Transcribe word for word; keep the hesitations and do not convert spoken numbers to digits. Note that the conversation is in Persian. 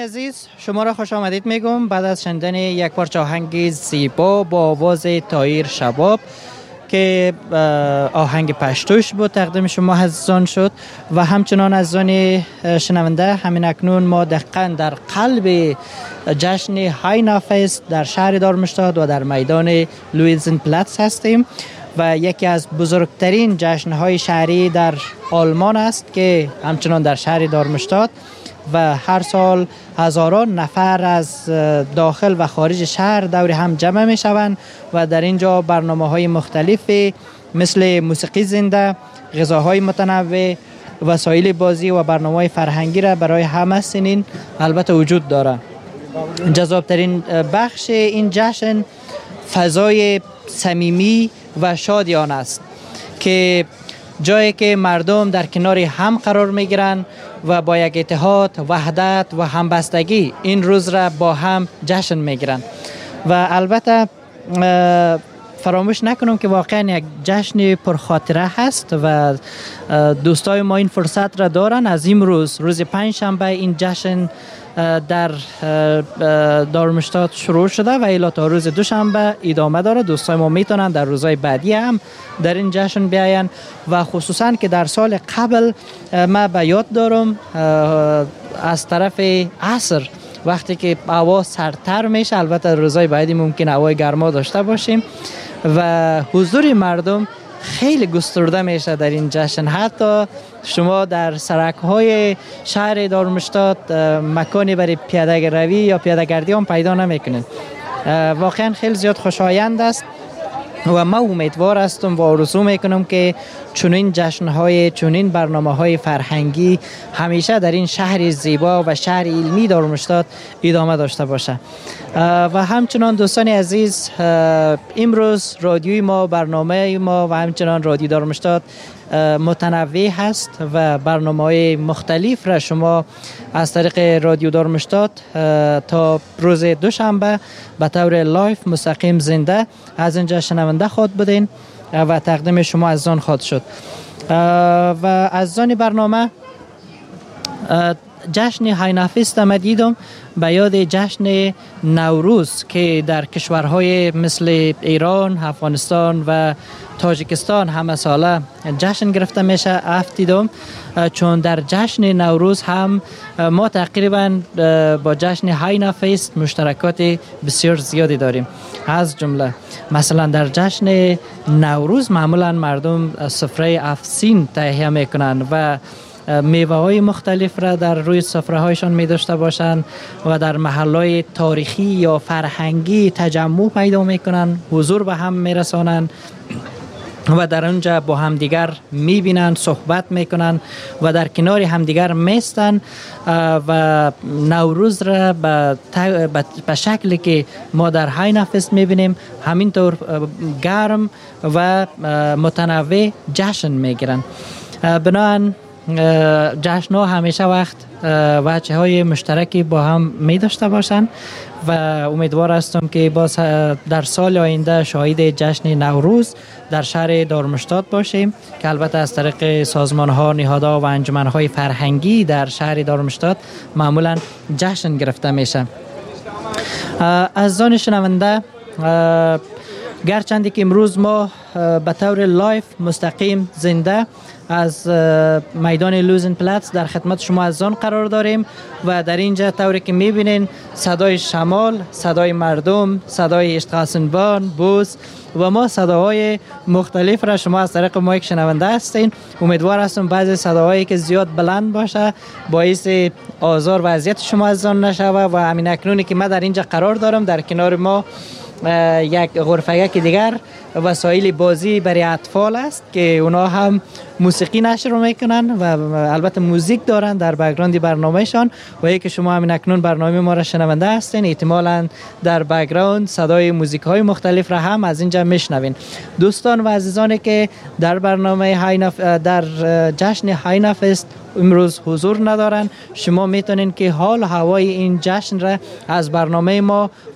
عزیز، شما را خوش آمدید میگم بعد از شنیدن یک پارچه آهنگ زیبا با آواز طاهر شباب که آهنگ پشتوش بود تقدیم شما عزیزان شد و همچنان عزیزان شنونده، همین اکنون ما دقیقاً در قلب جشن هاینا فست در شهر دارمشتاد و در میدان لویزن پلاتس هستیم و یکی از بزرگترین جشن‌های شهری در آلمان است که همچنان در شهر دارمشتاد و هر سال هزاران نفر از داخل و خارج شهر دور هم جمع می شوند و در اینجا برنامه‌های مختلفی مثل موسیقی زنده، غذاهای متنوع، وسایل بازی و برنامه‌های فرهنگی را برای همه سنین البته وجود دارد. جذابترین بخش این جشن فضای صمیمی و شادیان است که جایی که مردم در کنار هم قرار میگیرند و با یک اتحاد، وحدت و همبستگی این روز را با هم جشن میگیرند و البته فراموش نکنم که واقعا یک جشن پرخاطره هست و دوستای ما این فرصت را دارن. از این روز روز پنج شنبه این جشن در دارمشتاد شروع شده و الی تا روز دوشنبه ادامه داره. دوستای ما میتونن در روزهای بعدی هم در این جشن بیاین و خصوصا که در سال قبل ما به یاد دارم از طرف عصر وقتی که هوا سردتر میشه، البته روزهای بعدی ممکن هوای گرما داشته باشیم و حضور مردم خیلی گسترده میشه در این جشن. حتی شما در سرک های شهر دارمشتاد مکانی برای پیاده روی یا پیاده گردی هم پیدا نمیکنید. واقعا خیلی زیاد خوشایند است و ما امیدوار هستم و آرزو میکنم که چنین جشن‌های، چنین برنامه‌های فرهنگی همیشه در این شهر زیبا و شهر علمی دارمشتاد ادامه داشته باشه. و همچنان دوستان عزیز، امروز رادیوی ما، برنامه ما و همچنان رادیو دارمشتاد متنوع هست و برنامه‌های مختلف را شما از طریق رادیو دارمشتاد تا روز دوشنبه به طور لایف مستقیم زنده از اینجا شنونده خود بودین و تقدیم شما از آن خواهد شد. و از آن برنامه جشن هاینا فست ما دیدم به یاد جشن نوروز که در کشورهای مثل ایران، افغانستان و تاجیکستان همه ساله جشن گرفته میشه افتیدم، چون در جشن نوروز هم ما تقریبا با جشن هاینا فست مشترکات بسیار زیادی داریم. از جمله مثلا در جشن نوروز معمولا مردم سفره افسین تهیه میکنن و میوه های مختلف را در روی سفره هایشان می داشته باشند و در محلهای تاریخی یا فرهنگی تجمع پیدا می کنند، حضور به هم می رسانند و در اونجا با همدیگر می بینند، صحبت می کنند و در کنار همدیگر میستند و نوروز را به شکلی که ما در هاینا فست می بینیم همینطور گرم و متنوع جشن می گیرند. بنابراین جشن ها همیشه وقت وجه های مشترکی با هم می داشته باشند و امیدوار هستم که باز در سال آینده شاهد جشن نوروز در شهر دارمشتاد باشیم که البته از طریق سازمان ها، نهادها و انجمن های فرهنگی در شهر دارمشتاد معمولا جشن گرفته میشه. از آن شنونده، گرچندی که امروز ما به طور لایف مستقیم زنده از میدان لویزن پلاتس در خدمت شما از آن قرار داریم و در اینجا طوری که میبینین صدای شمال، صدای مردم، صدای اشتغاسنبان، بوس و ما صداهای مختلف را شما از طریق مایک شنونده هستین. امیدوار هستم بعضی صداهایی که زیاد بلند باشه باعث آزار و اذیت شما از آن نشوه و همین اکنونی که ما در اینجا قرار دارم در کنار ما یک غرفه که دیگر وسایل بازی برای اطفال است که اونا هم موسیقی نشر میکنن و البته موزیک دارن در بک‌گراند برنامهشان و ای که شما همین اکنون برنامه ما را شنونده هستین احتمالاً در بک‌گراند صدای موزیک های مختلف را هم از اینجا میشنوین. دوستان و عزیزانی که در برنامه هاینا در جشن هاینا فست امروز حضور ندارن، شما میتونین که حال هوای این جشن را از برنامه ما